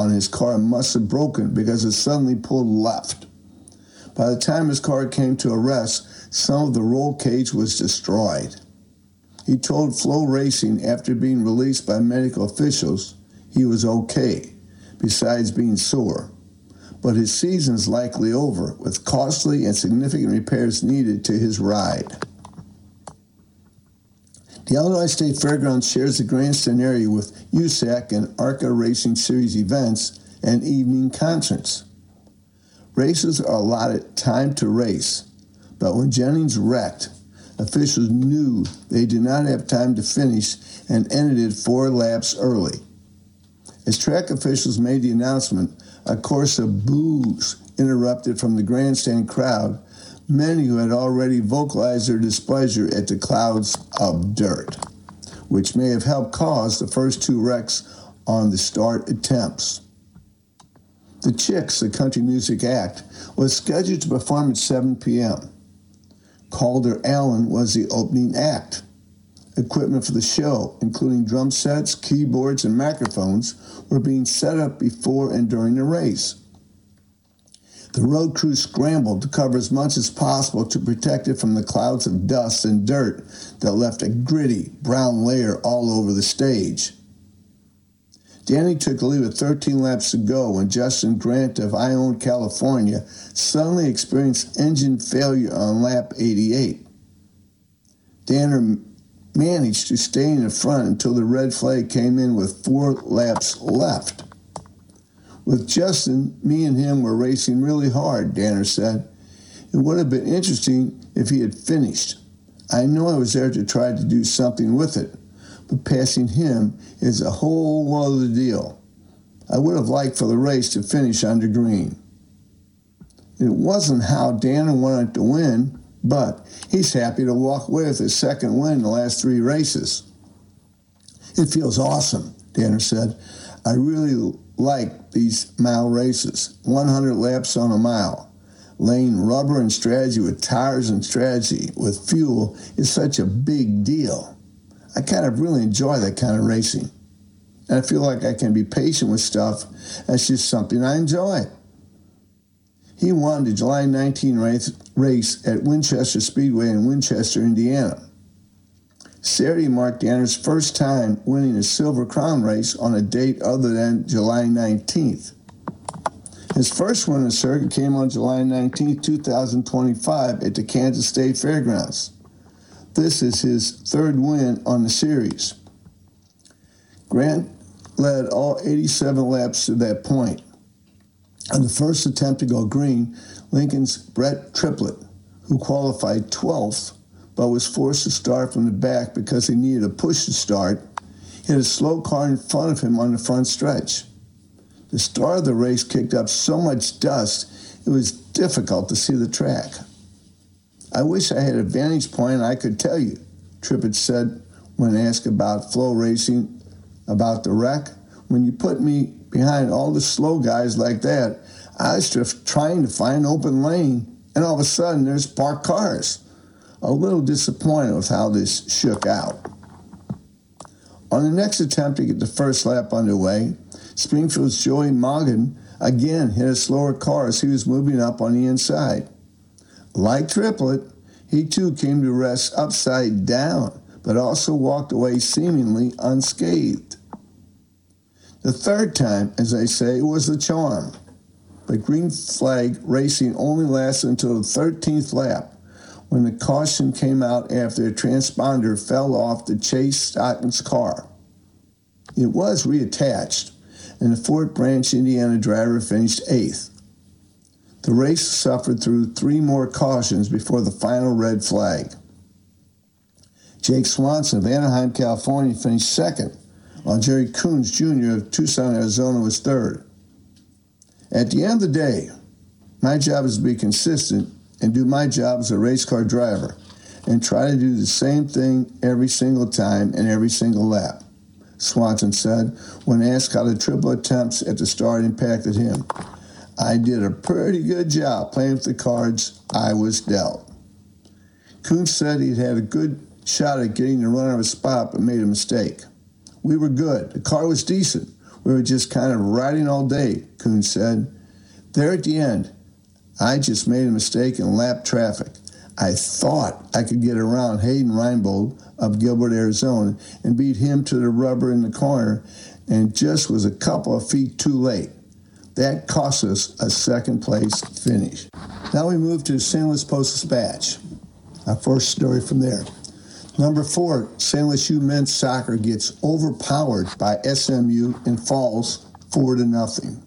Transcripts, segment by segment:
on his car must have broken because it suddenly pulled left. By the time his car came to a rest, some of the roll cage was destroyed. He told Flow Racing after being released by medical officials he was okay, besides being sore. But his season's likely over, with costly and significant repairs needed to his ride. The Illinois State Fairgrounds shares the grandstand area with USAC and ARCA Racing Series events and evening concerts. Races are allotted time to race, but when Jennings wrecked, officials knew they did not have time to finish and ended it 4 laps early. As track officials made the announcement, a chorus of boos interrupted from the grandstand crowd, many who had already vocalized their displeasure at the clouds of dirt, which may have helped cause the first 2 wrecks on the start attempts. The Chicks, a country music act, was scheduled to perform at 7 p.m. Calder Allen was the opening act. Equipment for the show, including drum sets, keyboards, and microphones, were being set up before and during the race. The road crew scrambled to cover as much as possible to protect it from the clouds of dust and dirt that left a gritty, brown layer all over the stage. Danny took the lead with 13 laps to go when Justin Grant of Ione, California, suddenly experienced engine failure on lap 88. Danner managed to stay in the front until the red flag came in with 4 laps left. With Justin, me and him were racing really hard, Danner said. It would have been interesting if he had finished. I know I was there to try to do something with it, but passing him is a whole other deal. I would have liked for the race to finish under green. It wasn't how Danner wanted to win, but he's happy to walk away with his second win in the last 3 races. It feels awesome, Danner said. I really like these mile races, 100 laps on a mile. Laying rubber and strategy with tires and strategy with fuel is such a big deal. I kind of really enjoy that kind of racing. And I feel like I can be patient with stuff. That's just something I enjoy. He won the July 19 race at Winchester Speedway in Winchester, Indiana. Saturday marked Danner's first time winning a Silver Crown race on a date other than July 19th. His first win in the circuit came on July 19, 2025 at the Kansas State Fairgrounds. This is his 3rd win on the series. Grant led all 87 laps to that point. On the first attempt to go green, Lincoln's Brett Triplett, who qualified 12th but was forced to start from the back because he needed a push to start, hit a slow car in front of him on the front stretch. The start of the race kicked up so much dust, it was difficult to see the track. I wish I had a vantage point I could tell you, Trippett said when asked about Flow Racing about the wreck. When you put me behind all the slow guys like that, I was just trying to find an open lane, and all of a sudden there's parked cars. A little disappointed with how this shook out. On the next attempt to get the first lap underway, Springfield's Joey Moggan again hit a slower car as he was moving up on the inside. Like Triplett, he too came to rest upside down, but also walked away seemingly unscathed. The 3rd time, as I say, was the charm. But green flag racing only lasted until the 13th lap, when the caution came out after a transponder fell off the Chase Stocken's car. It was reattached, and the Fort Branch, Indiana driver finished 8th. The race suffered through 3 more cautions before the final red flag. Jake Swanson of Anaheim, California finished 2nd, while Jerry Coons Jr. of Tucson, Arizona was 3rd. At the end of the day, my job is to be consistent and do my job as a race car driver and try to do the same thing every single time and every single lap, Swanson said when asked how the triple attempts at the start impacted him. I did a pretty good job playing with the cards I was dealt. Coons said he'd had a good shot at getting the runner of a spot but made a mistake. We were good. The car was decent. We were just kind of riding all day, Kuhn said. There at the end, I just made a mistake and lapped traffic. I thought I could get around Hayden Reinbold of Gilbert, Arizona, and beat him to the rubber in the corner, and just was a couple of feet too late. That cost us a second-place finish. Now we move to the St. Louis Post-Dispatch. Our first story from there. Number 4, St. Louis U men's soccer gets overpowered by SMU and falls 4-0.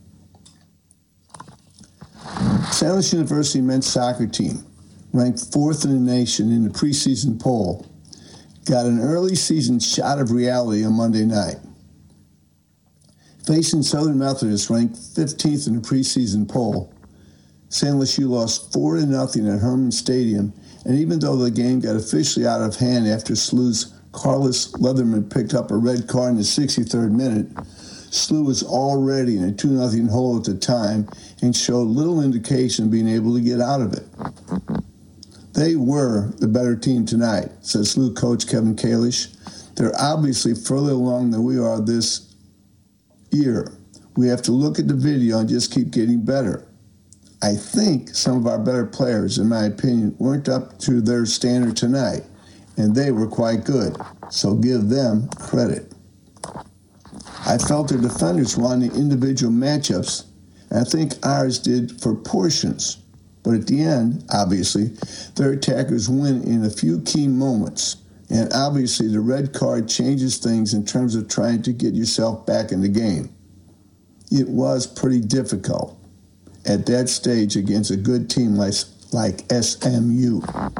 St. Louis University men's soccer team, ranked 4th in the nation in the preseason poll, got an early season shot of reality on Monday night. Facing Southern Methodist, ranked 15th in the preseason poll, St. Louis U lost 4-0 at Herman Stadium, and even though the game got officially out of hand after SLU's Carlos Leatherman picked up a red card in the 63rd minute, SLU was already in a 2-0 hole at the time and showed little indication of being able to get out of it. They were the better team tonight, said SLU coach Kevin Kalish. They're obviously further along than we are this year. We have to look at the video and just keep getting better. I think some of our better players, in my opinion, weren't up to their standard tonight, and they were quite good, so give them credit. I felt their defenders wanted individual matchups, and I think ours did for portions. But at the end, obviously, their attackers win in a few key moments, and obviously the red card changes things in terms of trying to get yourself back in the game. It was pretty difficult at that stage against a good team like SMU.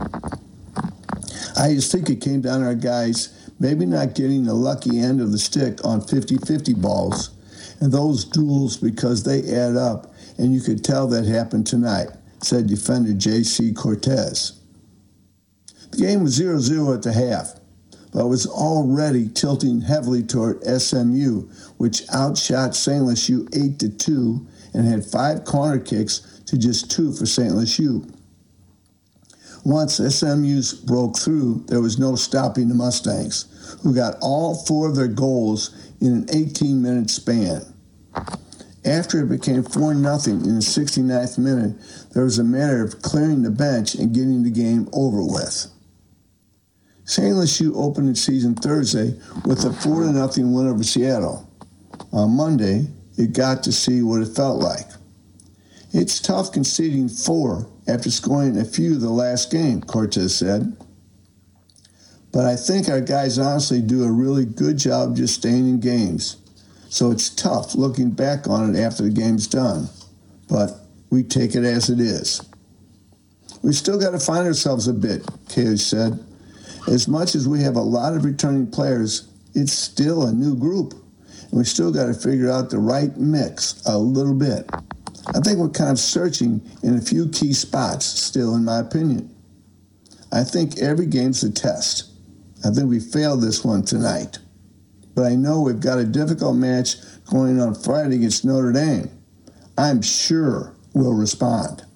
I just think it came down to our guys maybe not getting the lucky end of the stick on 50-50 balls and those duels because they add up, and you could tell that happened tonight, said defender J.C. Cortez. The game was 0-0 at the half, but was already tilting heavily toward SMU, which outshot St. Louis U 8-2 and had 5 corner kicks to just 2 for St. Louis U. Once SMU's broke through, there was no stopping the Mustangs, who got all 4 of their goals in an 18-minute span. After it became 4-0 in the 69th minute, there was a matter of clearing the bench and getting the game over with. St. Louis U opened its season Thursday with a 4-0 win over Seattle. On Monday, it got to see what it felt like. It's tough conceding 4 after scoring a few the last game, Cortez said. But I think our guys honestly do a really good job just staying in games. So it's tough looking back on it after the game's done. But we take it as it is. We still got to find ourselves a bit, Kalish said. As much as we have a lot of returning players, it's still a new group. And we still got to figure out the right mix a little bit. I think we're kind of searching in a few key spots still, in my opinion. I think every game's a test. I think we failed this one tonight. But I know we've got a difficult match going on Friday against Notre Dame. I'm sure we'll respond.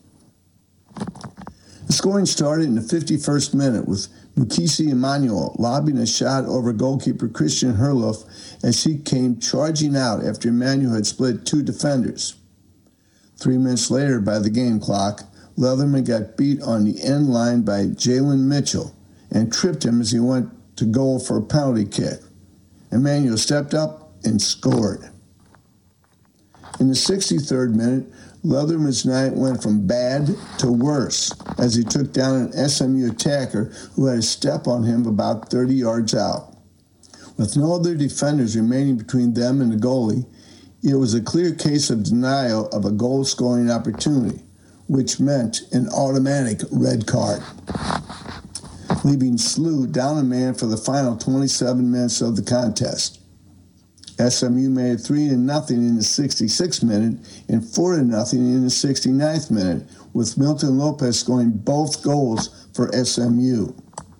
The scoring started in the 51st minute with Mukisi Emmanuel lobbing a shot over goalkeeper Christian Herloff as he came charging out after Emmanuel had split 2 defenders. 3 minutes later, by the game clock, Leatherman got beat on the end line by Jalen Mitchell and tripped him as he went to goal for a penalty kick. Emmanuel stepped up and scored. In the 63rd minute, Leatherman's night went from bad to worse as he took down an SMU attacker who had a step on him about 30 yards out. With no other defenders remaining between them and the goalie, it was a clear case of denial of a goal-scoring opportunity, which meant an automatic red card, leaving SLU down a man for the final 27 minutes of the contest. SMU made 3-0 in the 66th minute and 4-0 in the 69th minute, with Milton Lopez scoring both goals for SMU.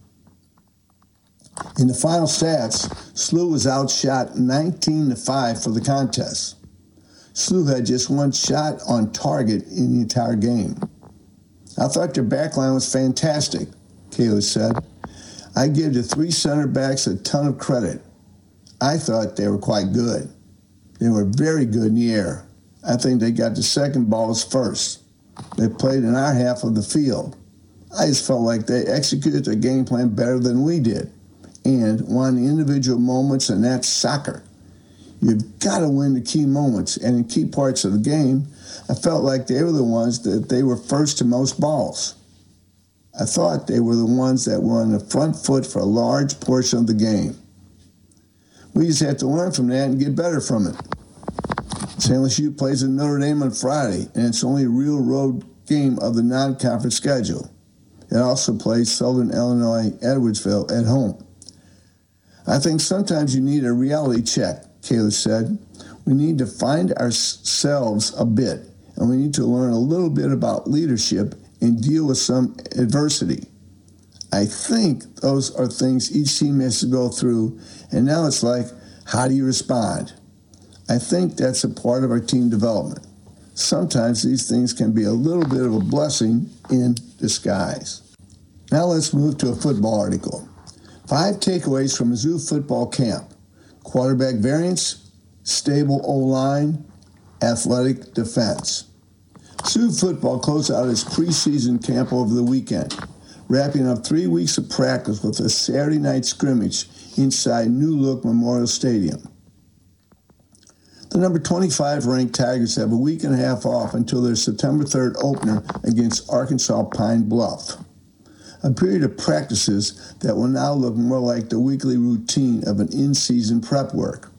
In the final stats, SLU was outshot 19-5 for the contest. SLU had just 1 shot on target in the entire game. I thought their backline was fantastic, Kalish said. I give the 3 center backs a ton of credit. I thought they were quite good. They were very good in the air. I think they got the second balls first. They played in our half of the field. I just felt like they executed their game plan better than we did and won the individual moments, and that's soccer. You've got to win the key moments, and in key parts of the game, I felt like they were the ones that they were first to most balls. I thought they were the ones that were on the front foot for a large portion of the game. We just have to learn from that and get better from it. St. Louis U plays at Notre Dame on Friday, and it's only a real road game of the non-conference schedule. It also plays Southern Illinois Edwardsville at home. I think sometimes you need a reality check, Kayla said. We need to find ourselves a bit, and we need to learn a little bit about leadership and deal with some adversity. I think those are things each team has to go through, and now it's like, how do you respond? I think that's a part of our team development. Sometimes these things can be a little bit of a blessing in disguise. Now let's move to a football article. 5 takeaways from Mizzou football camp. Quarterback variance, stable O-line, athletic defense. Mizzou football closed out its preseason camp over the weekend, wrapping up 3 weeks of practice with a Saturday night scrimmage inside New Look Memorial Stadium. The number 25 ranked Tigers have a week and a half off until their September 3rd opener against Arkansas Pine Bluff. A period of practices that will now look more like the weekly routine of an in-season prep work.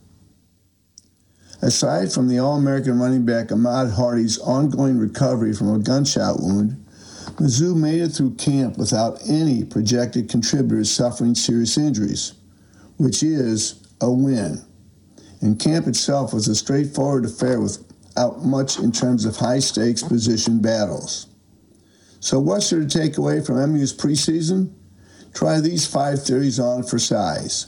Aside from the All-American running back Ahmad Hardy's ongoing recovery from a gunshot wound, Mizzou made it through camp without any projected contributors suffering serious injuries, which is a win. And camp itself was a straightforward affair without much in terms of high-stakes position battles. So what's there to take away from MU's preseason? Try these 5 theories on for size.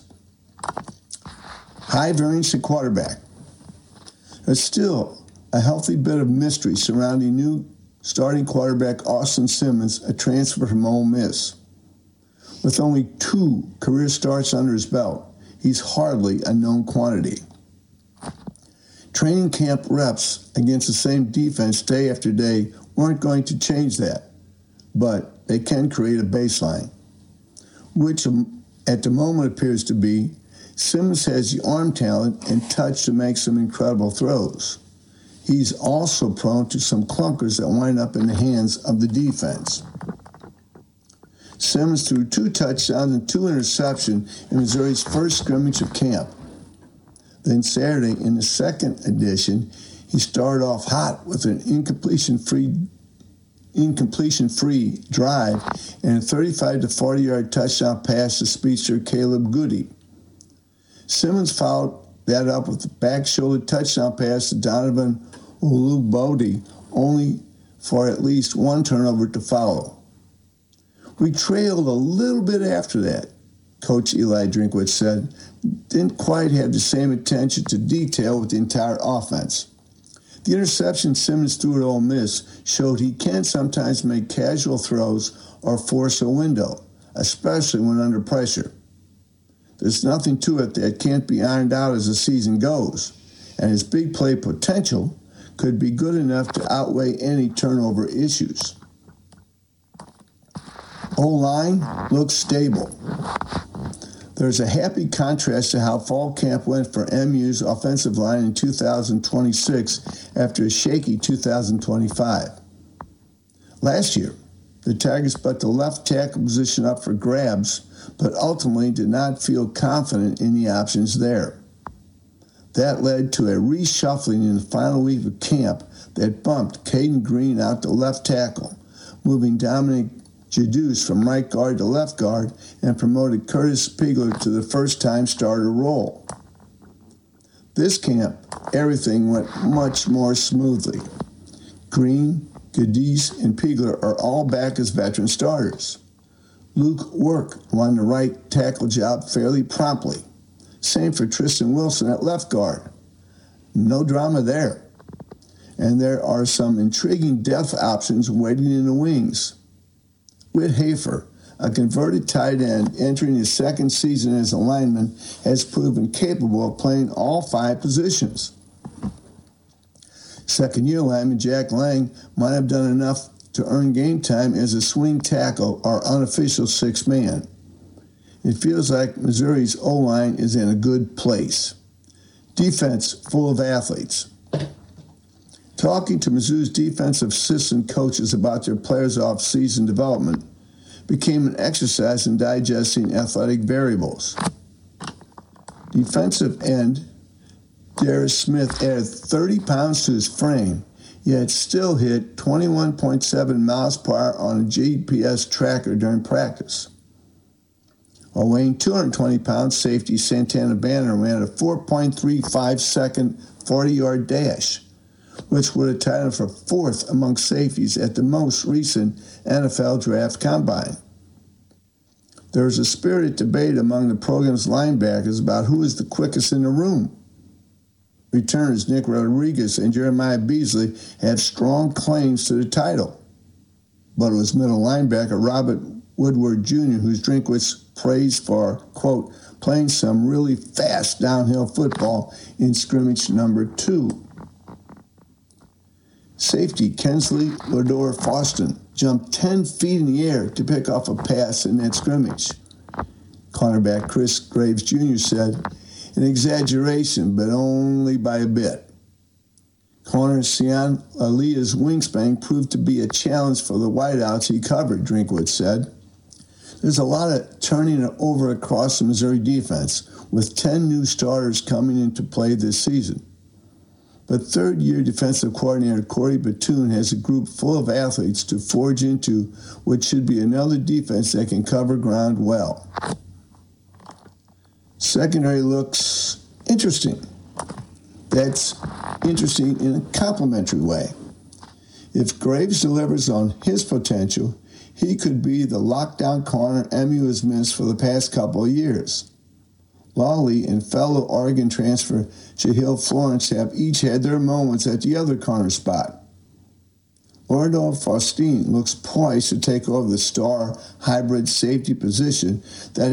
High variance at quarterback. There's still a healthy bit of mystery surrounding new starting quarterback Austin Simmons, a transfer from Ole Miss. With only 2 career starts under his belt, he's hardly a known quantity. Training camp reps against the same defense day after day weren't going to change that, but they can create a baseline, which at the moment appears to be Simmons has the arm talent and touch to make some incredible throws. He's also prone to some clunkers that wind up in the hands of the defense. Simmons threw 2 touchdowns and 2 interceptions in Missouri's first scrimmage of camp. Then Saturday, in the second edition, he started off hot with an incompletion-free drive and a 35 to 40-yard touchdown pass to speedster Caleb Goody. Simmons followed that up with a back-shoulder touchdown pass to Donovan Olubode, only for at least 1 turnover to follow. We trailed a little bit after that, Coach Eli Drinkwitz said. Didn't quite have the same attention to detail with the entire offense. The interception Simmons threw at Ole Miss showed he can sometimes make casual throws or force a window, especially when under pressure. There's nothing to it that can't be ironed out as the season goes, and his big play potential could be good enough to outweigh any turnover issues. O-line looks stable. There's a happy contrast to how fall camp went for MU's offensive line in 2026 after a shaky 2025. Last year, the Tigers put the left tackle position up for grabs, but ultimately did not feel confident in the options there. That led to a reshuffling in the final week of camp that bumped Caden Green out to left tackle, moving Dominic Jaduce from right guard to left guard, and promoted Curtis Pigler to the first-time starter role. This camp, everything went much more smoothly. Green, Jaduce, and Pigler are all back as veteran starters. Luke Work won the right tackle job fairly promptly. Same for Tristan Wilson at left guard. No drama there. And there are some intriguing depth options waiting in the wings. Whit Hafer, a converted tight end entering his second season as a lineman, has proven capable of playing all 5 positions. Second-year lineman Jack Lang might have done enough to earn game time as a swing tackle or unofficial sixth man. It feels like Missouri's O-line is in a good place. Defense full of athletes. Talking to Mizzou's defensive assistant coaches about their players' off-season development became an exercise in digesting athletic variables. Defensive end Darius Smith added 30 pounds to his frame, yet still hit 21.7 miles per hour on a GPS tracker during practice. While weighing 220 pounds, safety Santana Banner ran a 4.35-second 40-yard dash, which would have tied him for fourth among safeties at the most recent NFL Draft Combine. There is a spirited debate among the program's linebackers about who is the quickest in the room. Returners Nick Rodriguez and Jeremiah Beasley have strong claims to the title, but it was middle linebacker Robert Woodward Jr. whose Drinkwitz praised for, quote, playing some really fast downhill football in scrimmage number 2. Safety Kensley Lador-Foston jumped 10 feet in the air to pick off a pass in that scrimmage. Cornerback Chris Graves Jr. said, an exaggeration, but only by a bit. Corner Sian Alia's wingspan proved to be a challenge for the wideouts he covered, Drinkwitz said. There's a lot of turning over across the Missouri defense, with 10 new starters coming into play this season. But third-year defensive coordinator Corey Batoon has a group full of athletes to forge into what should be another defense that can cover ground well. Secondary looks interesting. That's interesting in a complimentary way. If Graves delivers on his potential, he could be the lockdown corner MU has missed for the past couple of years. Lawley and fellow Oregon transfer Shahil Florence have each had their moments at the other corner spot. Ordo Faustine looks poised to take over the star hybrid safety position that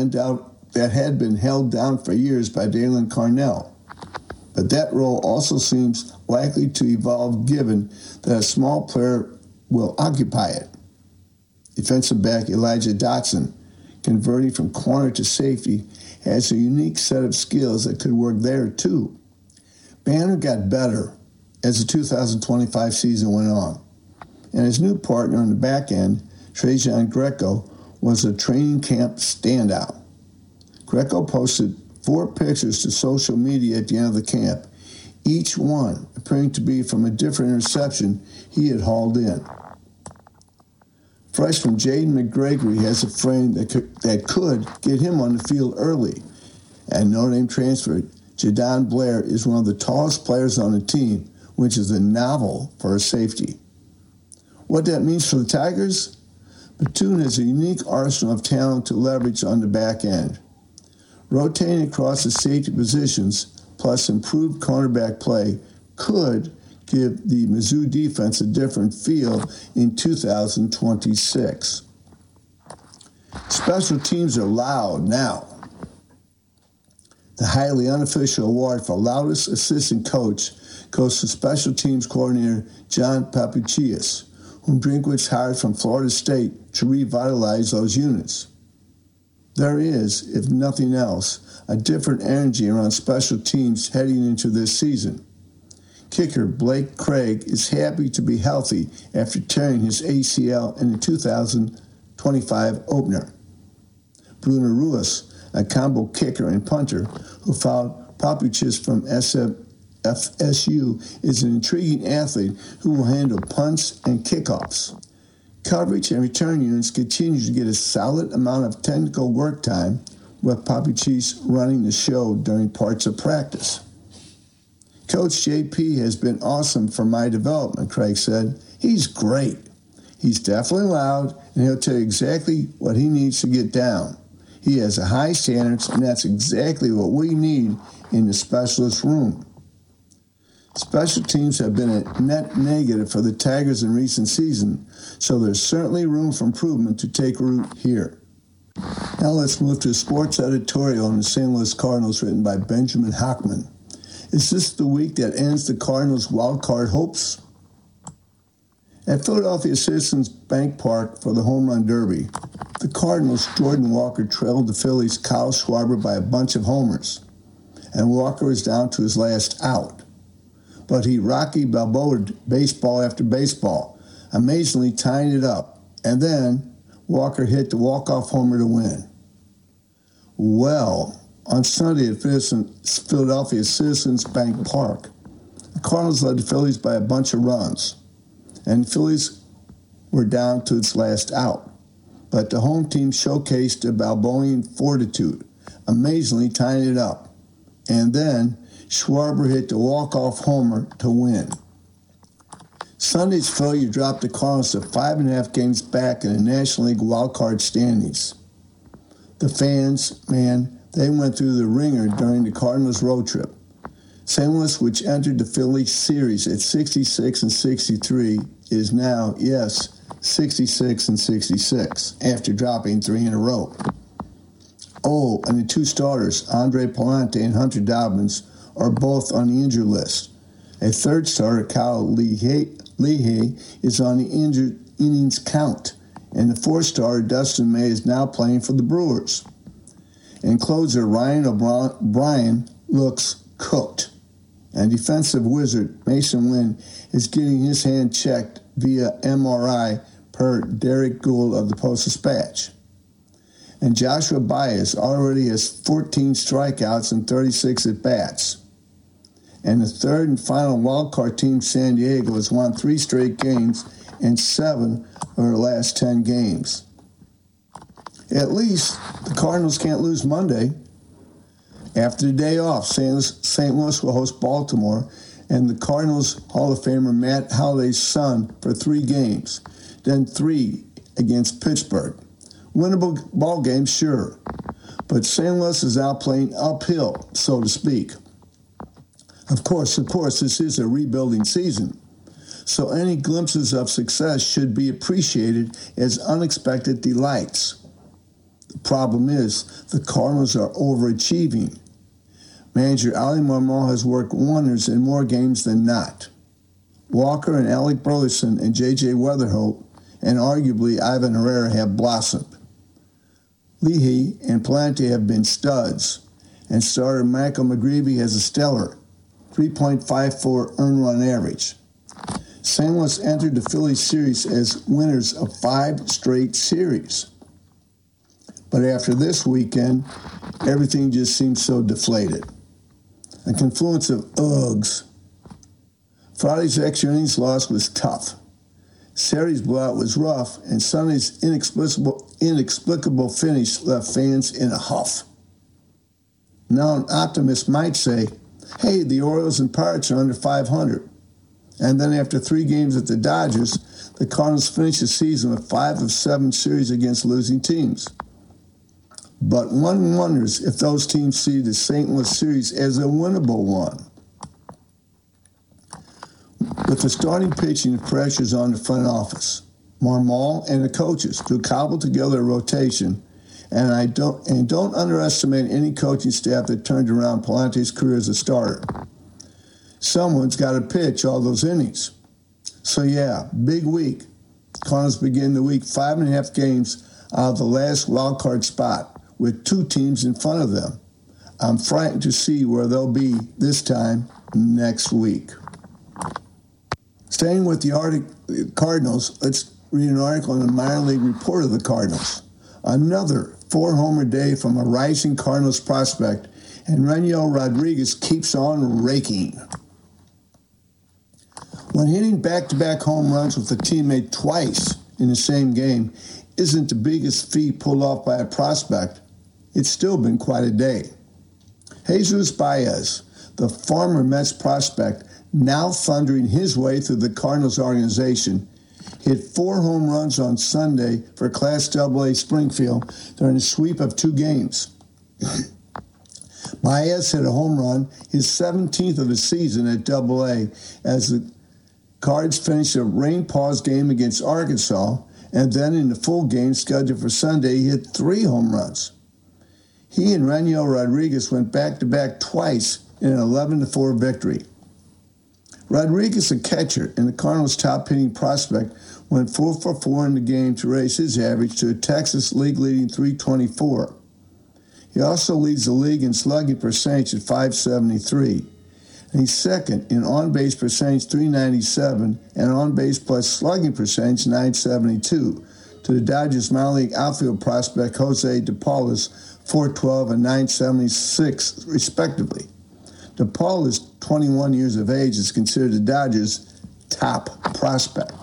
had been held down for years by Dalen Carnell. But that role also seems likely to evolve given that a small player will occupy it. Defensive back Elijah Dotson, converting from corner to safety, has a unique set of skills that could work there too. Banner got better as the 2025 season went on, and his new partner on the back end, Trajan Greco, was a training camp standout. Greco posted 4 pictures to social media at the end of the camp, each one appearing to be from a different interception he had hauled in. Freshman Jaden McGregory has a frame that could get him on the field early. And Notre Dame transfer Jadon Blair is one of the tallest players on the team, which is a novel for a safety. What that means for the Tigers? Batoon has a unique arsenal of talent to leverage on the back end. Rotating across the safety positions, plus improved cornerback play, could give the Mizzou defense a different feel in 2026. Special teams are loud now. The highly unofficial award for loudest assistant coach goes to special teams coordinator John Papuchias, whom Drinkwitz hired from Florida State to revitalize those units. There is, if nothing else, a different energy around special teams heading into this season. Kicker Blake Craig is happy to be healthy after tearing his ACL in the 2025 opener. Bruno Ruiz, a combo kicker and punter who followed Papuchis from FSU, is an intriguing athlete who will handle punts and kickoffs. Coverage and return units continue to get a solid amount of technical work time, with Papuchis running the show during parts of practice. Coach JP has been awesome for my development, Craig said. He's great. He's definitely loud, and he'll tell you exactly what he needs to get down. He has a high standards, and that's exactly what we need in the specialist room. Special teams have been a net negative for the Tigers in recent season, so there's certainly room for improvement to take root here. Now let's move to a sports editorial on the St. Louis Cardinals written by Benjamin Hockman. Is this the week that ends the Cardinals' wild card hopes? At Philadelphia Citizens Bank Park for the Home Run Derby, the Cardinals' Jordan Walker trailed the Phillies' Kyle Schwarber by a bunch of homers, and Walker is down to his last out. But he Rocky Balboa'd baseball after baseball, amazingly tying it up, and then Walker hit the walk-off homer to win. Well, on Sunday at Philadelphia Citizens Bank Park, the Cardinals led the Phillies by a bunch of runs, and the Phillies were down to its last out. But the home team showcased a Balboan fortitude, amazingly tying it up. And then Schwarber hit the walk-off homer to win. Sunday's failure dropped the Cardinals to 5.5 games back in the National League wildcard standings. The fans, man, they went through the ringer during the Cardinals road trip. St. Louis, which entered the Phillies series at 66 and 63, is now, 66 and 66 after dropping 3 in a row. Oh, and the two starters, Andre Pallante and Hunter Dobbins, are both on the injured list. A third starter, Kyle Lehey, is on the injured innings count, and the fourth starter, Dustin May, is now playing for the Brewers. And closer Ryan O'Brien looks cooked. And defensive wizard Mason Wynn is getting his hand checked via MRI per Derek Gould of the Post-Dispatch. And Joshua Baez already has 14 strikeouts and 36 at-bats. And the third and final wildcard team, San Diego, has won 3 straight games and 7 of their last 10 games. At least the Cardinals can't lose Monday. After the day off, St. Louis will host Baltimore and the Cardinals Hall of Famer Matt Holliday's son for 3 games, then 3 against Pittsburgh. Winnable ball games, sure, but St. Louis is out playing uphill, so to speak. Of course, this is a rebuilding season, so any glimpses of success should be appreciated as unexpected delights. The problem is the Cardinals are overachieving. Manager Ali Marmol has worked wonders in more games than not. Walker and Alec Burleson and J.J. Weatherholt and arguably Ivan Herrera have blossomed. Lehey and Pallante have been studs, and starter Michael McGreevy has a stellar 3.54 earned run average. St. Louis entered the Phillies series as winners of 5 straight series. But after this weekend, everything just seems so deflated. A confluence of ughs. Friday's extra innings loss was tough. Saturday's blowout was rough, and Sunday's inexplicable finish left fans in a huff. Now an optimist might say, hey, the Orioles and Pirates are under 500. And then after 3 games at the Dodgers, the Cardinals finished the season with 5 of 7 series against losing teams. But one wonders if those teams see the St. Louis series as a winnable one. With the starting pitching, the pressure's on the front office, Marmol and the coaches to cobble together a rotation, and don't underestimate any coaching staff that turned around Pallante's career as a starter. Someone's got to pitch all those innings. So yeah, big week. Cardinals begin the week 5.5 games out of the last wild card spot, with 2 teams in front of them. I'm frightened to see where they'll be this time next week. Staying with the Cardinals, let's read an article in the minor league report of the Cardinals. Another 4-homer day from a rising Cardinals prospect, and Renyel Rodriguez keeps on raking. When hitting back-to-back home runs with a teammate twice in the same game isn't the biggest feat pulled off by a prospect, it's still been quite a day. Jesus Baez, the former Mets prospect, now thundering his way through the Cardinals organization, hit 4 home runs on Sunday for Class AA Springfield during a sweep of 2 games. Baez hit a home run, his 17th of the season at AA, as the Cards finished a rain-paused game against Arkansas, and then in the full game scheduled for Sunday, he hit 3 home runs. He and Renyel Rodriguez went back-to-back twice in an 11-4 victory. Rodriguez, a catcher and the Cardinals' top hitting prospect, went 4 for 4 in the game to raise his average to a Texas league-leading .324. He also leads the league in slugging percentage at .573. And he's second in on-base percentage .397 and on-base plus slugging percentage .972 to the Dodgers minor league outfield prospect Jose DePaula's .412 and .976 respectively. DePaul is 21 years of age, is considered the Dodgers' top prospect.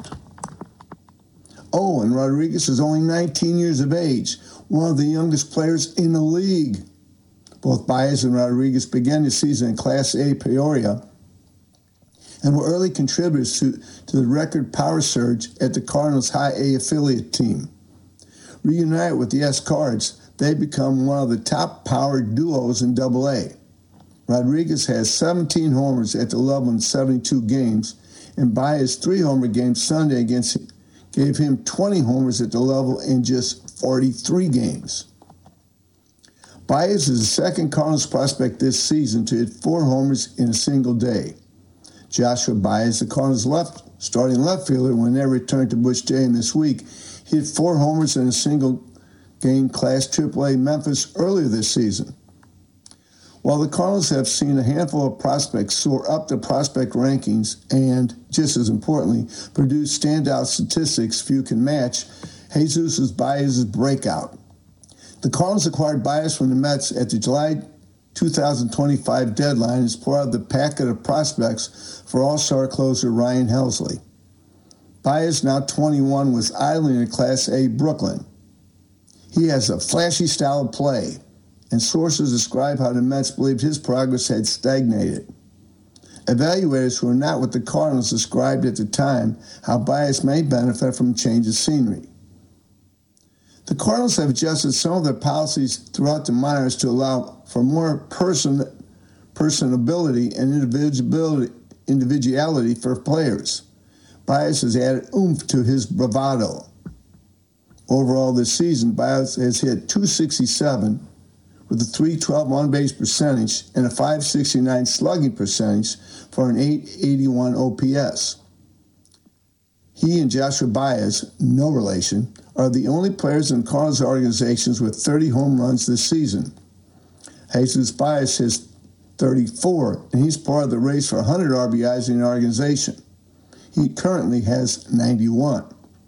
Oh, and Rodriguez is only 19 years of age, one of the youngest players in the league. Both Baez and Rodriguez began the season in Class A Peoria and were early contributors to the record power surge at the Cardinals' High A affiliate team. Reunited with the S-Cards, they become one of the top powered duos in Double A. Rodriguez has 17 homers at the level in 72 games, and Baez's 3 homer game Sunday gave him 20 homers at the level in just 43 games. Baez is the second Cardinals prospect this season to hit 4 homers in a single day. Joshua Baez, the Cardinals' starting left fielder when they returned to Busch Stadium this week, hit 4 homers in a single game Class AAA Memphis earlier this season. While the Cardinals have seen a handful of prospects soar up the prospect rankings and, just as importantly, produce standout statistics few can match, Jesus is Baez's breakout. The Cardinals acquired Baez from the Mets at the July 2025 deadline as part of the packet of prospects for All-Star closer Ryan Helsley. Baez, now 21, was idling in Class A Brooklyn. He has a flashy style of play, and sources describe how the Mets believed his progress had stagnated. Evaluators who were not with the Cardinals described at the time how Baez may benefit from a change of scenery. The Cardinals have adjusted some of their policies throughout the minors to allow for more personability and individuality for players. Baez has added oomph to his bravado. Overall this season, Baez has hit .267 with a .312 on-base percentage and a .569 slugging percentage for an .881 OPS. He and Joshua Baez, no relation, are the only players in Cardinals organizations with 30 home runs this season. Jesus Baez has 34, and he's part of the race for 100 RBIs in the organization. He currently has 91.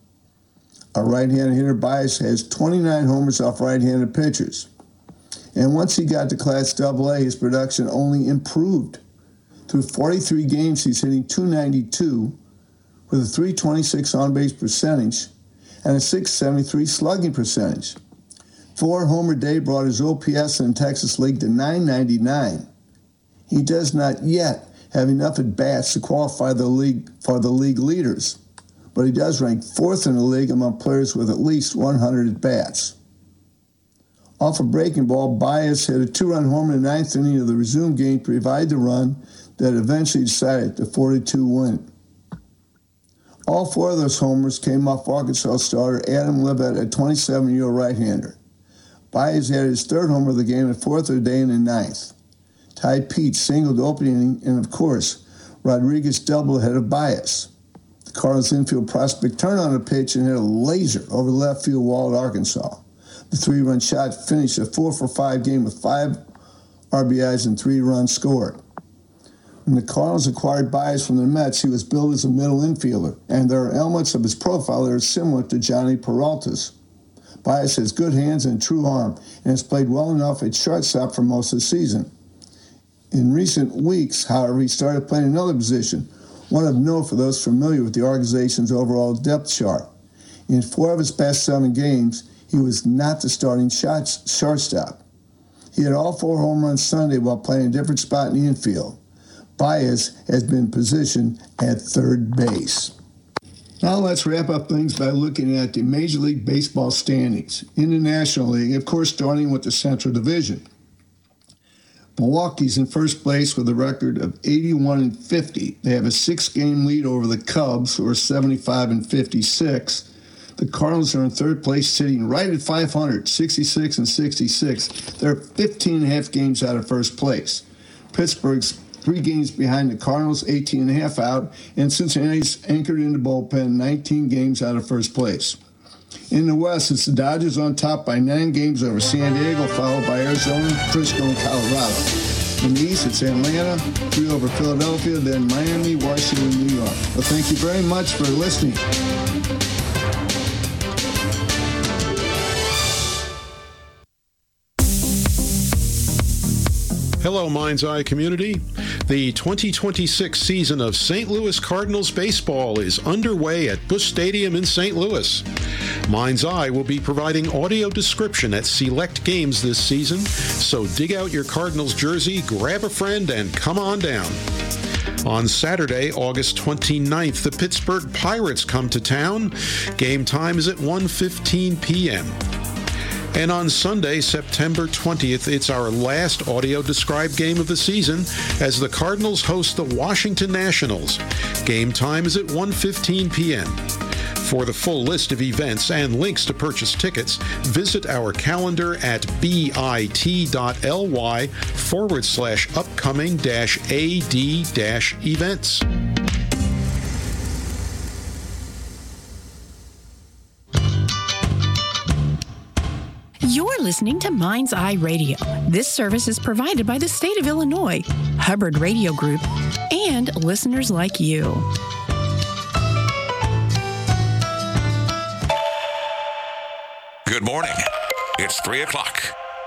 A right-handed hitter, Baez has 29 homers off right-handed pitchers. And once he got to Class AA, his production only improved. Through 43 games, he's hitting .292 with a .326 on-base percentage and a .673 slugging percentage. 4 homer day brought his OPS in the Texas League to .999. He does not yet have enough at-bats to qualify for the league leaders, but he does rank 4th in the league among players with at least 100 at-bats. Off a breaking ball, Baez hit a 2-run homer in the 9th inning of the resumed game to provide the run that eventually decided the 42 win. All 4 of those homers came off Arkansas starter Adam Levitt, a 27-year-old right-hander. Baez added his 3rd homer of the game and 4th of the day in the 9th. Ty Pete singled the opening inning, and of course, Rodriguez doubled ahead of Baez. The Cardinals infield prospect turned on a pitch and hit a laser over the left field wall at Arkansas. The 3-run shot finished a 4-for-5 game with 5 RBIs and 3 runs scored. When the Cardinals acquired Baez from the Mets, he was billed as a middle infielder, and there are elements of his profile that are similar to Johnny Peralta's. Baez has good hands and a true arm, and has played well enough at shortstop for most of the season. In recent weeks, however, he started playing another position, one of note for those familiar with the organization's overall depth chart. In 4 of his past 7 games, he was not the starting shortstop. He had all 4 home runs Sunday while playing a different spot in the infield. Baez has been positioned at 3rd base. Now let's wrap up things by looking at the Major League Baseball standings. In the National League, of course, starting with the Central Division. Milwaukee's in first place with a record of 81-50. They have a 6-game lead over the Cubs, who are 75-56. The Cardinals are in 3rd place, sitting right at 500, 66-66. They're 15.5 games out of first place. Pittsburgh's 3 games behind the Cardinals, 18.5 out, and Cincinnati's anchored in the bullpen, 19 games out of first place. In the West, it's the Dodgers on top by 9 games over San Diego, followed by Arizona, Frisco, and Colorado. In the East, it's Atlanta, 3 over Philadelphia, then Miami, Washington, and New York. Well, thank you very much for listening. Hello, Mind's Eye community. The 2026 season of St. Louis Cardinals baseball is underway at Busch Stadium in St. Louis. Mind's Eye will be providing audio description at select games this season, so dig out your Cardinals jersey, grab a friend, and come on down. On Saturday, August 29th, the Pittsburgh Pirates come to town. Game time is at 1:15 p.m. And on Sunday, September 20th, it's our last audio-described game of the season as the Cardinals host the Washington Nationals. Game time is at 1:15 p.m. For the full list of events and links to purchase tickets, visit our calendar at bit.ly/upcoming-ad-events. You're listening to Mind's Eye Radio. This service is provided by the state of Illinois, Hubbard Radio Group, and listeners like you. Good morning. It's 3 o'clock.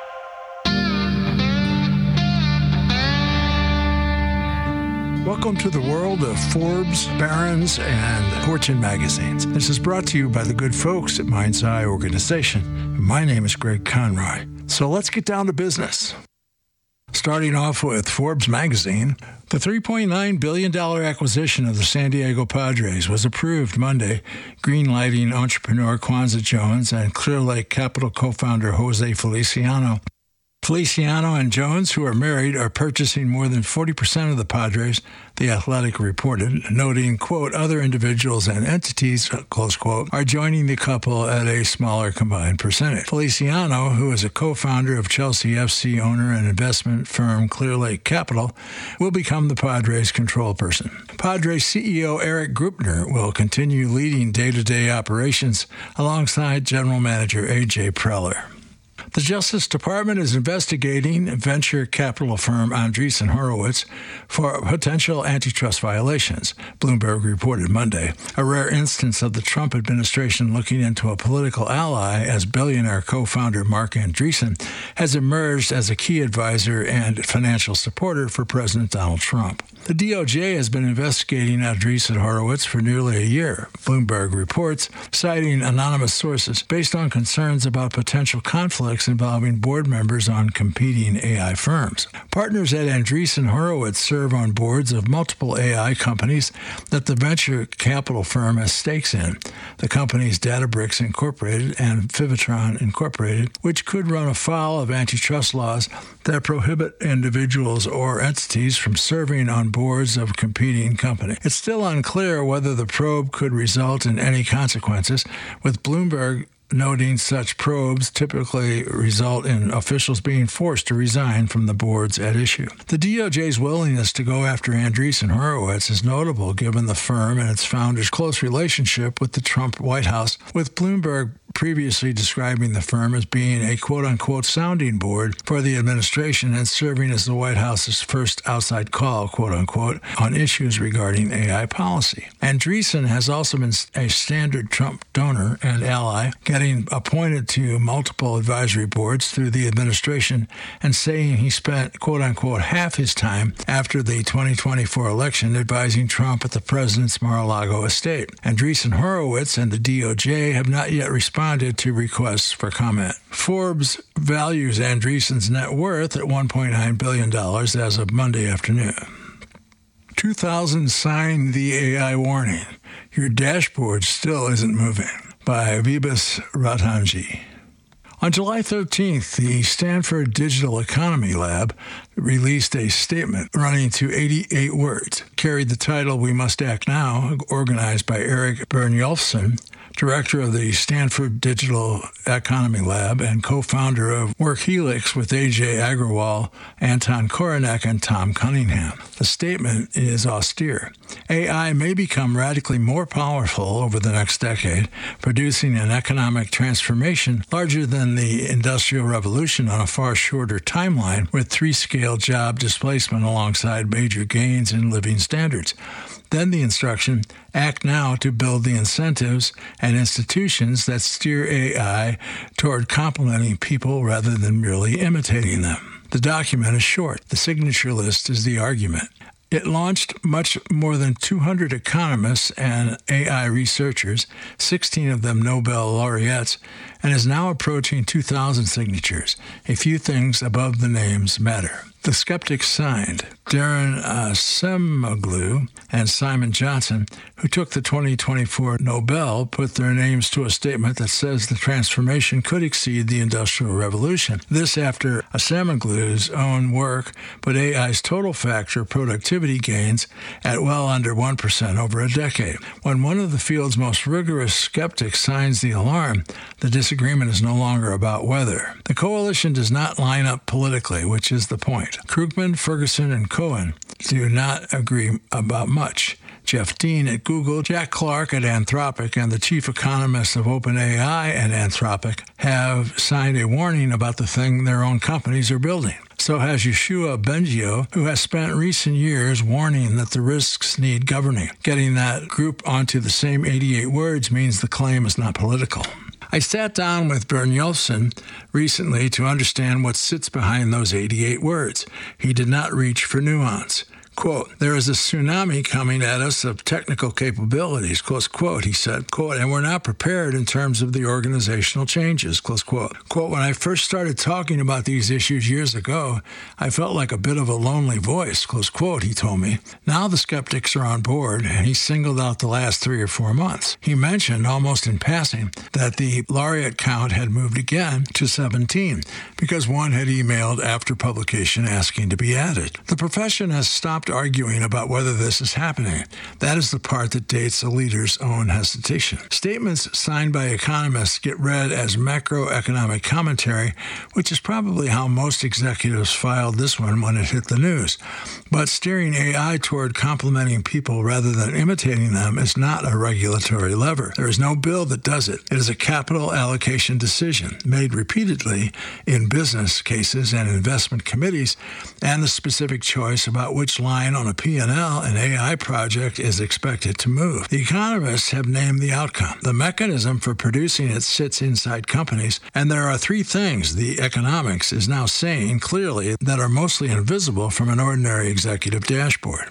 Welcome to the world of Forbes, Barron's, and Fortune magazines. This is brought to you by the good folks at Mind's Eye Organization. My name is Greg Conroy. So let's get down to business. Starting off with Forbes magazine, the $3.9 billion acquisition of the San Diego Padres was approved Monday, greenlighting entrepreneur Kwanza Jones and Clear Lake Capital co-founder Jose Feliciano. Feliciano and Jones, who are married, are purchasing more than 40% of the Padres, The Athletic reported, noting, quote, other individuals and entities, close quote, are joining the couple at a smaller combined percentage. Feliciano, who is a co-founder of Chelsea FC owner and investment firm Clear Lake Capital, will become the Padres control person. Padres CEO Eric Grupner will continue leading day-to-day operations alongside General Manager A.J. Preller. The Justice Department is investigating venture capital firm Andreessen Horowitz for potential antitrust violations, Bloomberg reported Monday, a rare instance of the Trump administration looking into a political ally as billionaire co-founder Mark Andreessen has emerged as a key advisor and financial supporter for President Donald Trump. The DOJ has been investigating Andreessen Horowitz for nearly a year, Bloomberg reports, citing anonymous sources based on concerns about potential conflicts involving board members on competing AI firms. Partners at Andreessen Horowitz serve on boards of multiple AI companies that the venture capital firm has stakes in, the companies Databricks Incorporated and Fivitron Incorporated, which could run afoul of antitrust laws that prohibit individuals or entities from serving on boards of competing companies. It's still unclear whether the probe could result in any consequences, with Bloomberg noting such probes typically result in officials being forced to resign from the boards at issue. The DOJ's willingness to go after Andreessen Horowitz is notable given the firm and its founder's close relationship with the Trump White House, with Bloomberg previously describing the firm as being a quote-unquote sounding board for the administration and serving as the White House's first outside call, quote-unquote, on issues regarding AI policy. Andreessen has also been a standard Trump donor and ally, getting appointed to multiple advisory boards through the administration and saying he spent, quote-unquote, half his time after the 2024 election advising Trump at the president's Mar-a-Lago estate. Andreessen Horowitz and the DOJ have not yet responded to requests for comment. Forbes values Andreessen's net worth at $1.9 billion as of Monday afternoon. 2,000 signed the AI warning. Your dashboard still isn't moving. By Vibhas Ratanji. On July 13th, the Stanford Digital Economy Lab, released a statement running to 88 words, carried the title We Must Act Now, organized by Eric Bernjolfsson, director of the Stanford Digital Economy Lab and co-founder of WorkHelix with Ajay Agrawal, Anton Koronek, and Tom Cunningham. The statement is austere. AI may become radically more powerful over the next decade, producing an economic transformation larger than the Industrial Revolution on a far shorter timeline, with 3-scale job displacement alongside major gains in living standards. Then the instruction, act now to build the incentives and institutions that steer AI toward complementing people rather than merely imitating them. The document is short. The signature list is the argument. It launched much more than 200 economists and AI researchers, 16 of them Nobel laureates, and is now approaching 2,000 signatures. A few things above the names matter. The skeptics signed Darren Acemoglu and Simon Johnson, who took the 2024 Nobel, put their names to a statement that says the transformation could exceed the Industrial Revolution. This after Acemoglu's own work put AI's total factor productivity gains at well under 1% over a decade. When one of the field's most rigorous skeptics signs the alarm, the disagreement is no longer about whether. The coalition does not line up politically, which is the point. Krugman, Ferguson, and Cohen do not agree about much. Jeff Dean at Google, Jack Clark at Anthropic, and the chief economists of OpenAI and Anthropic have signed a warning about the thing their own companies are building. So has Yoshua Bengio, who has spent recent years warning that the risks need governing. Getting that group onto the same 88 words means the claim is not political. I sat down with Bernjolfsson recently to understand what sits behind those 88 words. He did not reach for nuance. Quote, there is a tsunami coming at us of technical capabilities, close quote, he said, quote, and we're not prepared in terms of the organizational changes, close quote. Quote, when I first started talking about these issues years ago, I felt like a bit of a lonely voice, close quote, he told me. Now the skeptics are on board, and he singled out the last 3 or 4 months. He mentioned, almost in passing, that the laureate count had moved again to 17, because one had emailed after publication asking to be added. The profession has stopped arguing about whether this is happening. That is the part that dates a leader's own hesitation. Statements signed by economists get read as macroeconomic commentary, which is probably how most executives filed this one when it hit the news. But steering AI toward complementing people rather than imitating them is not a regulatory lever. There is no bill that does it. It is a capital allocation decision made repeatedly in business cases and investment committees, and the specific choice about which line on a P&L an AI project is expected to move. The economists have named the outcome. The mechanism for producing it sits inside companies, and there are 3 things the economics is now saying clearly that are mostly invisible from an ordinary executive dashboard.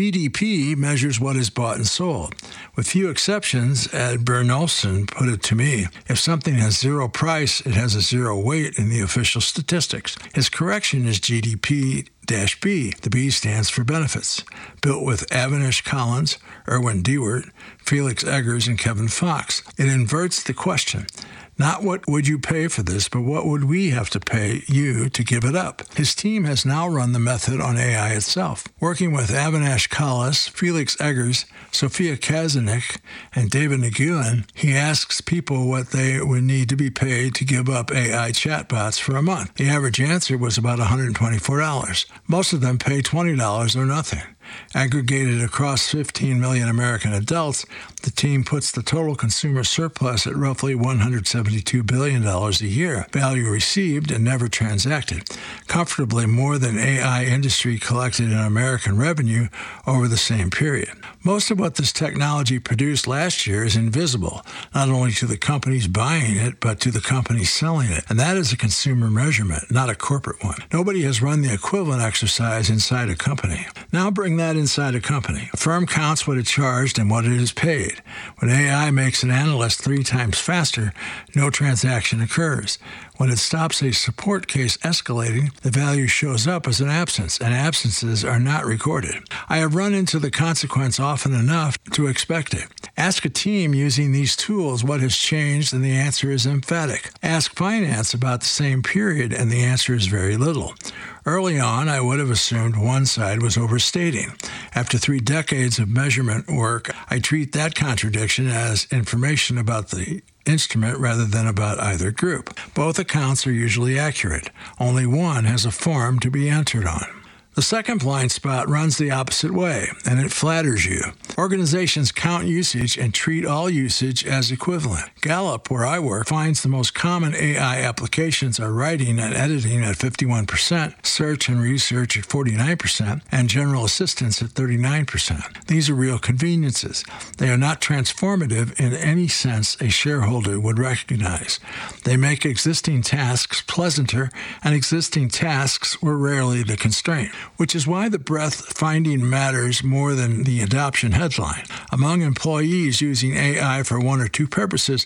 GDP measures what is bought and sold. With few exceptions, as Bernjolfsson put it to me, if something has 0 price, it has a 0 weight in the official statistics. His correction is GDP-B. The B stands for benefits. Built with Avinash Collins, Erwin Dewart, Felix Eggers, and Kevin Fox. It inverts the question. Not what would you pay for this, but what would we have to pay you to give it up? His team has now run the method on AI itself. Working with Avinash Collins, Felix Eggers, Sophia Kazanik, and David Nguyen, he asks people what they would need to be paid to give up AI chatbots for a month. The average answer was about $124. Most of them pay $20 or nothing. Aggregated across 15 million American adults, the team puts the total consumer surplus at roughly $172 billion a year, value received and never transacted, comfortably more than AI industry collected in American revenue over the same period. Most of what this technology produced last year is invisible, not only to the companies buying it, but to the companies selling it. And that is a consumer measurement, not a corporate one. Nobody has run the equivalent exercise inside a company. Now bring that inside a company. A firm counts what it charged and what it is paid. When AI makes an analyst 3 times faster, no transaction occurs. When it stops a support case escalating, the value shows up as an absence, and absences are not recorded. I have run into the consequence often enough to expect it. Ask a team using these tools what has changed, and the answer is emphatic. Ask finance about the same period, and the answer is very little. Early on, I would have assumed one side was overstating. After 3 decades of measurement work, I treat that contradiction as information about the instrument rather than about either group. Both accounts are usually accurate. Only one has a form to be entered on. The second blind spot runs the opposite way, and it flatters you. Organizations count usage and treat all usage as equivalent. Gallup, where I work, finds the most common AI applications are writing and editing at 51%, search and research at 49%, and general assistance at 39%. These are real conveniences. They are not transformative in any sense a shareholder would recognize. They make existing tasks pleasanter, and existing tasks were rarely the constraint, which is why the breadth finding matters more than the adoption headline. Among employees using AI for 1 or 2 purposes,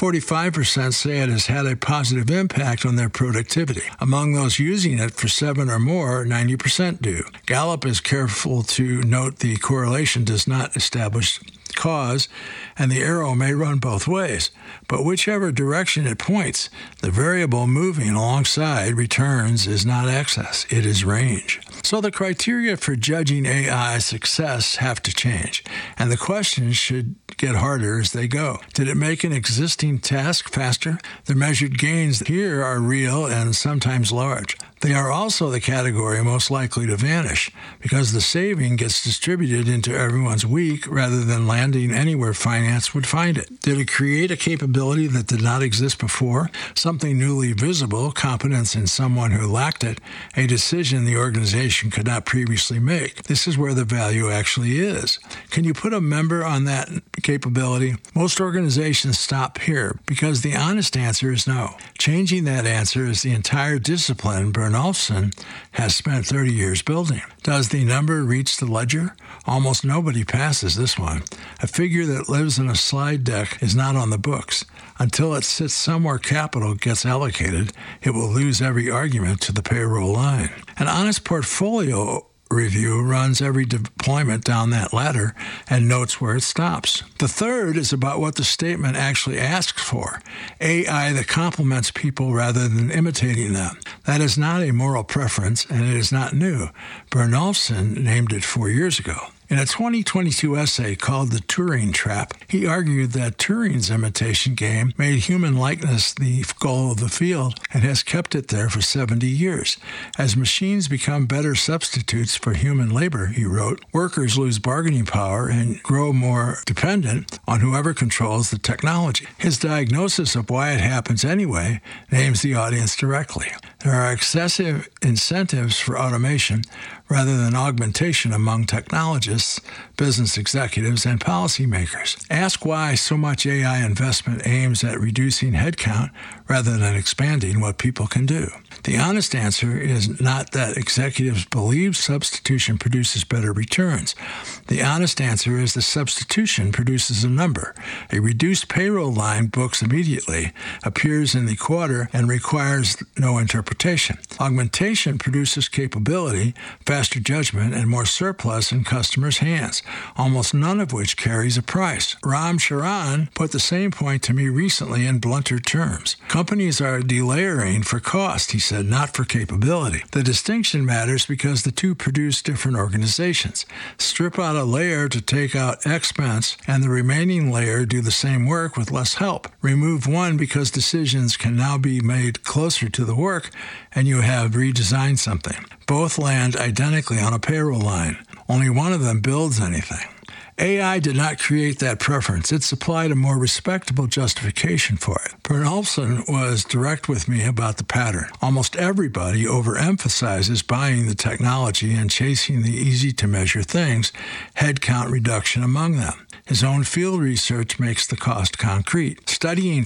45% say it has had a positive impact on their productivity. Among those using it for 7 or more, 90% do. Gallup is careful to note the correlation does not establish cause, and the arrow may run both ways. But whichever direction it points, the variable moving alongside returns is not excess, it is range. So the criteria for judging AI success have to change, and the questions should get harder as they go. Did it make an existing task faster? The measured gains here are real and sometimes large. They are also the category most likely to vanish because the saving gets distributed into everyone's week rather than landing anywhere finance would find it. Did it create a capability that did not exist before? Something newly visible, competence in someone who lacked it, a decision the organization could not previously make. This is where the value actually is. Can you put a member on that capability? Most organizations stop here because the honest answer is no. Changing that answer is the entire discipline Bernolfson has spent 30 years building. Does the number reach the ledger? Almost nobody passes this one. A figure that lives in a slide deck is not on the books. Until it sits somewhere capital gets allocated, it will lose every argument to the payroll line. An honest portfolio review runs every deployment down that ladder and notes where it stops. The third is about what the statement actually asks for, AI that complements people rather than imitating them. That is not a moral preference, and it is not new. Bernolfson named it 4 years ago. In a 2022 essay called The Turing Trap, he argued that Turing's imitation game made human likeness the goal of the field and has kept it there for 70 years. As machines become better substitutes for human labor, he wrote, workers lose bargaining power and grow more dependent on whoever controls the technology. His diagnosis of why it happens anyway names the audience directly. There are excessive incentives for automation rather than augmentation among technologists, business executives, and policymakers. Ask why so much AI investment aims at reducing headcount rather than expanding what people can do. The honest answer is not that executives believe substitution produces better returns. The honest answer is the substitution produces a number. A reduced payroll line books immediately, appears in the quarter, and requires no interpretation. Augmentation produces capability, faster judgment, and more surplus in customers' hands, almost none of which carries a price. Ram Charan put the same point to me recently in blunter terms. Companies are delayering for cost, he said, not for capability. The distinction matters because the two produce different organizations. Strip out a layer to take out expense, and the remaining layer do the same work with less help. Remove one because decisions can now be made closer to the work, and you have redesigned something. Both land identically on a payroll line. Only one of them builds anything. AI did not create that preference. It supplied a more respectable justification for it. Bernolfson was direct with me about the pattern. Almost everybody overemphasizes buying the technology and chasing the easy-to-measure things, headcount reduction among them. His own field research makes the cost concrete. Studying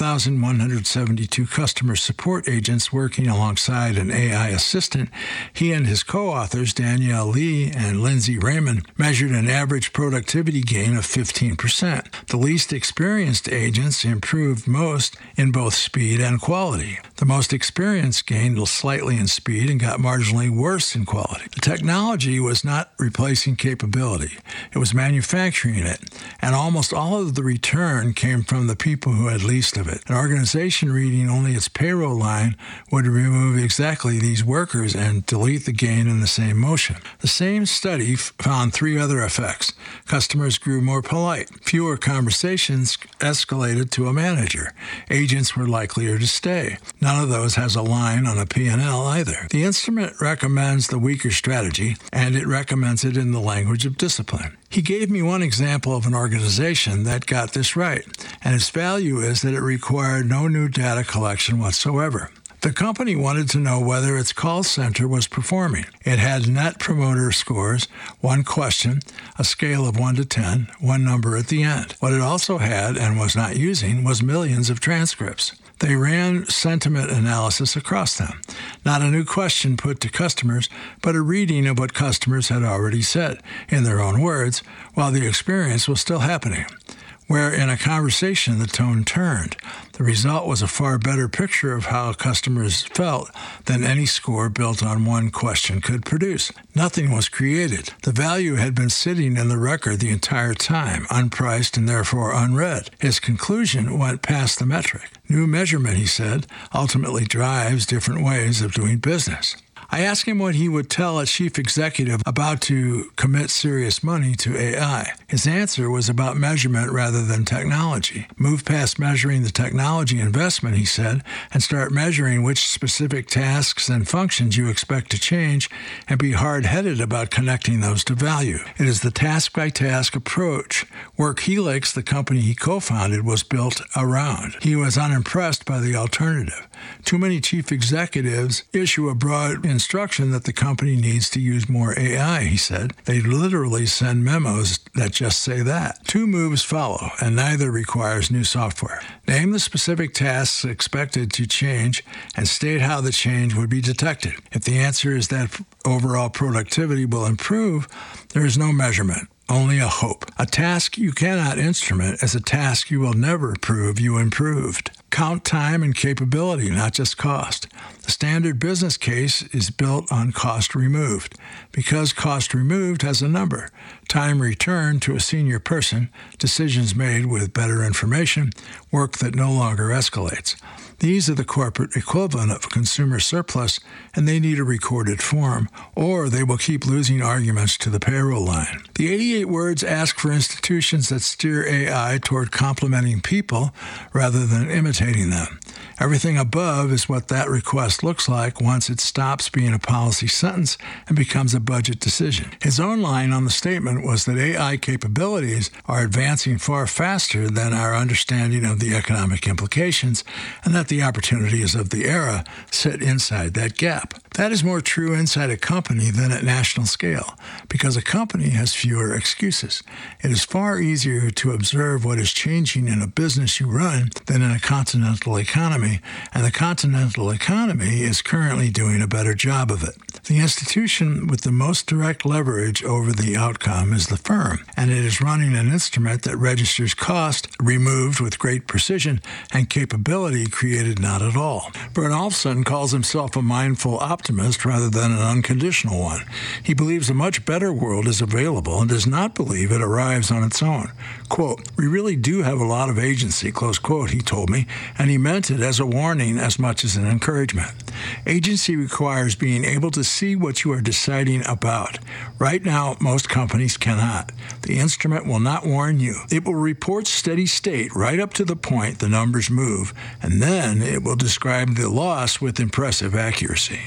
5,172 customer support agents working alongside an AI assistant, he and his co-authors, Danielle Lee and Lindsay Raymond, measured an average productivity gain of 15%. The least experienced agents improved most in both speed and quality. The most experienced gained slightly in speed and got marginally worse in quality. The technology was not replacing capability. It was manufacturing it, and almost all of the return came from the people who had least of it. An organization reading only its payroll line would remove exactly these workers and delete the gain in the same motion. The same study found three other effects. Customers grew more polite. Fewer conversations escalated to a manager. Agents were likelier to stay. None of those has a line on a P&L either. The instrument recommends the weaker strategy, and it recommends it in the language of discipline. He gave me one example of an organization that got this right, and its value is that it required no new data collection whatsoever. The company wanted to know whether its call center was performing. It had net promoter scores, one question, a scale of 1 to 10, one number at the end. What it also had, and was not using, was millions of transcripts. They ran sentiment analysis across them. Not a new question put to customers, but a reading of what customers had already said, in their own words, while the experience was still happening. Where in a conversation the tone turned. The result was a far better picture of how customers felt than any score built on one question could produce. Nothing was created. The value had been sitting in the record the entire time, unpriced and therefore unread. His conclusion went past the metric. New measurement, he said, ultimately drives different ways of doing business. I asked him what he would tell a chief executive about to commit serious money to AI. His answer was about measurement rather than technology. Move past measuring the technology investment, he said, and start measuring which specific tasks and functions you expect to change, and be hard-headed about connecting those to value. It is the task-by-task approach WorkHelix, the company he co-founded, was built around. He was unimpressed by the alternative. Too many chief executives issue a broad instruction that the company needs to use more AI, he said. They literally send memos that just say that. Two moves follow, and neither requires new software. Name the specific tasks expected to change and state how the change would be detected. If the answer is that overall productivity will improve, there is no measurement. Only a hope. A task you cannot instrument is a task you will never prove you improved. Count time and capability, not just cost. The standard business case is built on cost removed. Because cost removed has a number, time returned to a senior person, decisions made with better information, work that no longer escalates. These are the corporate equivalent of consumer surplus, and they need a recorded form, or they will keep losing arguments to the payroll line. The 88 words ask for institutions that steer AI toward complementing people rather than imitating them. Everything above is what that request looks like once it stops being a policy sentence and becomes a budget decision. His own line on the statement was that AI capabilities are advancing far faster than our understanding of the economic implications, and that the opportunities of the era sit inside that gap. That is more true inside a company than at national scale, because a company has fewer excuses. It is far easier to observe what is changing in a business you run than in a continental economy, and the continental economy is currently doing a better job of it. The institution with the most direct leverage over the outcome is the firm, and it is running an instrument that registers cost removed with great precision and capability created not at all. Bert Olufsen calls himself a mindful optimist rather than an unconditional one. He believes a much better world is available and does not believe it arrives on its own. Quote, "We really do have a lot of agency," close quote, he told me, and he meant it as a warning as much as an encouragement. Agency requires being able to see what you are deciding about. Right now, most companies cannot. The instrument will not warn you. It will report steady state right up to the point the numbers move, and then it will describe the loss with impressive accuracy.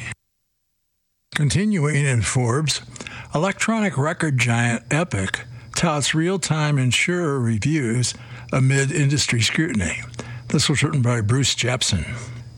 Continuing in Forbes, electronic record giant Epic touts real-time insurer reviews amid industry scrutiny. This was written by Bruce Japsen.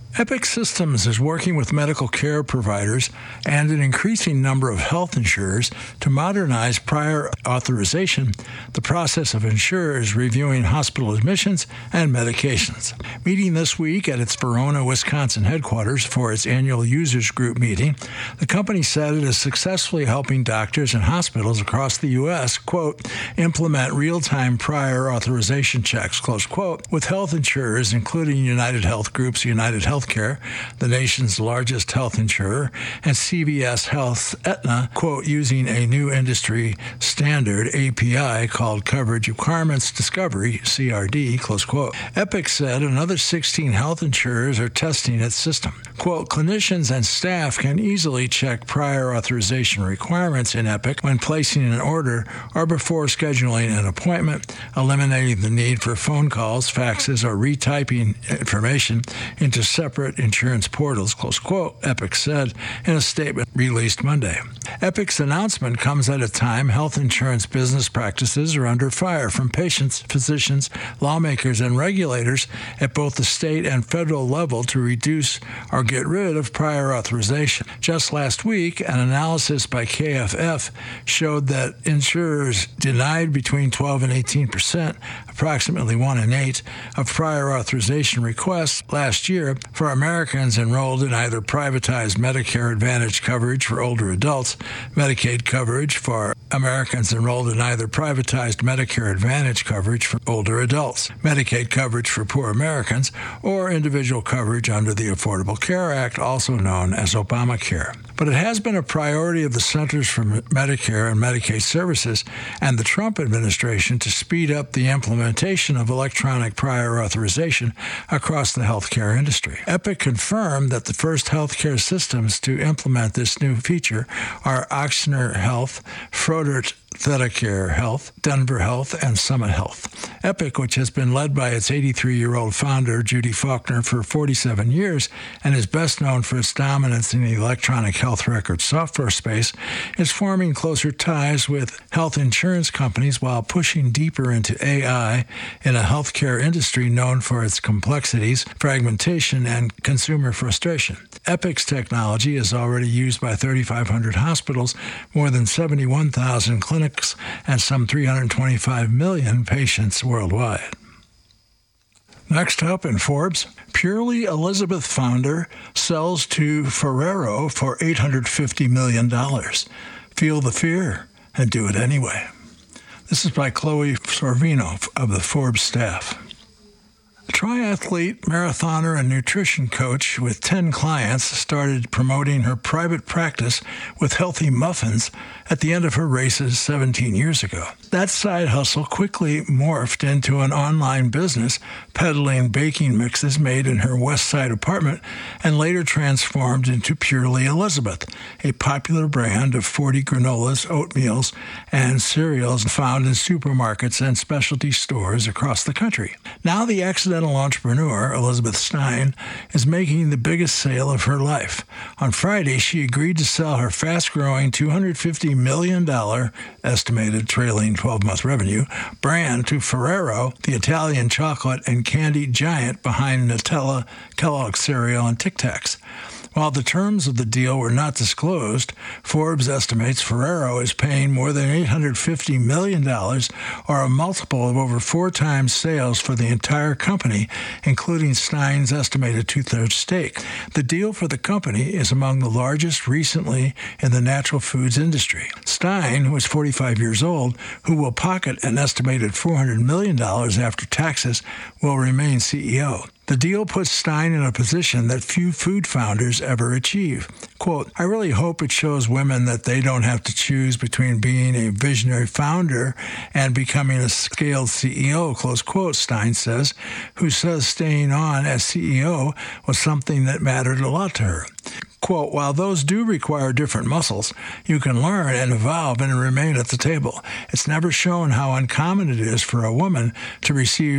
Epic Systems is working with medical care providers and an increasing number of health insurers to modernize prior authorization, the process of insurers reviewing hospital admissions and medications. Meeting this week at its Verona, Wisconsin headquarters for its annual users group meeting, the company said it is successfully helping doctors and hospitals across the U.S., quote, implement real-time prior authorization checks, close quote, with health insurers including United Health Group's United Healthcare, the nation's largest health insurer, and CVS Health's Aetna, quote, using a new industry standard API called Coverage Requirements Discovery, CRD, close quote. Epic said another 16 health insurers are testing its system. Quote, clinicians and staff can easily check prior authorization requirements in Epic when placing an order or before scheduling an appointment, eliminating the need for phone calls, faxes, or retyping information into separate insurance portals, close quote, Epic said in a statement released Monday. Epic's announcement comes at a time health insurance business practices are under fire from patients, physicians, lawmakers, and regulators at both the state and federal level to reduce or get rid of prior authorization. Just last week, an analysis by KFF showed that insurers denied between 12 and 18%, approximately 1 in 8, of prior authorization requests last year for Americans enrolled in either privatized Medicare Advantage coverage for older adults, Medicaid coverage for Americans enrolled in either privatized Medicare Advantage coverage for older adults, Medicaid coverage for poor Americans, or individual coverage under the Affordable Care Act, also known as Obamacare. But it has been a priority of the Centers for Medicare and Medicaid Services and the Trump administration to speed up the implementation of electronic prior authorization across the healthcare industry. Epic confirmed that the first healthcare systems to implement this new feature are Ochsner Health, Froedtert Thetacare Health, Denver Health, and Summit Health. Epic, which has been led by its 83-year-old founder, Judy Faulkner, for 47 years and is best known for its dominance in the electronic health record software space, is forming closer ties with health insurance companies while pushing deeper into AI in a healthcare industry known for its complexities, fragmentation, and consumer frustration. Epic's technology is already used by 3,500 hospitals, more than 71,000 clinics, and some 325 million patients worldwide. Next up in Forbes, Purely Elizabeth founder sells to Ferrero for $850 million. Feel the fear and do it anyway. This is by Chloe Sorvino of the Forbes staff. A triathlete, marathoner, and nutrition coach with 10 clients started promoting her private practice with healthy muffins at the end of her races 17 years ago. That side hustle quickly morphed into an online business peddling baking mixes made in her West Side apartment and later transformed into Purely Elizabeth, a popular brand of 40 granolas, oatmeals, and cereals found in supermarkets and specialty stores across the country. Now the accidental entrepreneur, Elizabeth Stein, is making the biggest sale of her life. On Friday, she agreed to sell her fast-growing $250 million estimated trailing 12-month revenue brand to Ferrero, the Italian chocolate and candy giant behind Nutella, Kellogg's cereal, and Tic Tacs. While the terms of the deal were not disclosed, Forbes estimates Ferrero is paying more than $850 million, or a multiple of over 4 times sales for the entire company, including Stein's estimated 2/3 stake. The deal for the company is among the largest recently in the natural foods industry. Stein, who is 45 years old, who will pocket an estimated $400 million after taxes, will remain CEO. The deal puts Stein in a position that few food founders ever achieve. Quote, I really hope it shows women that they don't have to choose between being a visionary founder and becoming a scaled CEO, close quote, Stein says, who says staying on as CEO was something that mattered a lot to her. Quote, while those do require different muscles, you can learn and evolve and remain at the table. It's never shown how uncommon it is for a woman to receive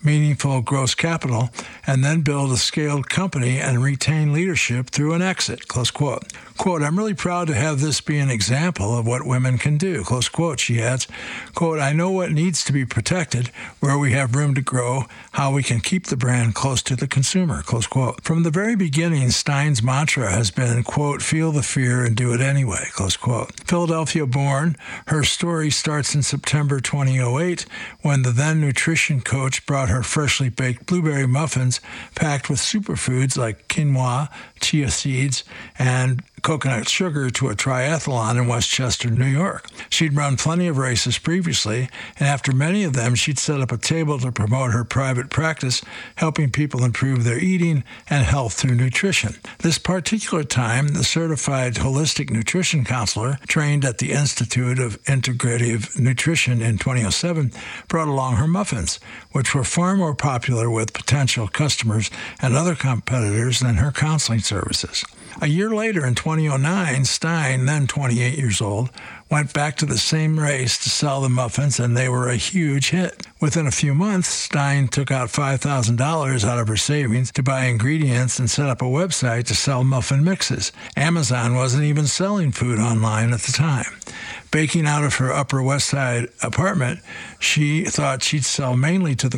meaningful gross capital, and then build a scaled company and retain leadership through an exit, close quote. Quote, I'm really proud to have this be an example of what women can do, close quote. She adds, quote, I know what needs to be protected, where we have room to grow, how we can keep the brand close to the consumer, close quote. From the very beginning, Stein's mantra has been, quote, feel the fear and do it anyway, close quote. Philadelphia born, her story starts in September 2008 when the then nutrition coach brought her freshly baked blueberry muffins packed with superfoods like quinoa, chia seeds, and coconut sugar to a triathlon in Westchester, New York. She'd run plenty of races previously, and after many of them, she'd set up a table to promote her private practice, helping people improve their eating and health through nutrition. This particular time, the certified holistic nutrition counselor, trained at the Institute of Integrative Nutrition in 2007, brought along her muffins, which were far more popular with potential customers and other competitors than her counseling services. A year later, in 2009, Stein, then 28 years old, went back to the same race to sell the muffins, and they were a huge hit. Within a few months, Stein took out $5,000 out of her savings to buy ingredients and set up a website to sell muffin mixes. Amazon wasn't even selling food online at the time. Baking out of her Upper West Side apartment, she thought she'd sell mainly to the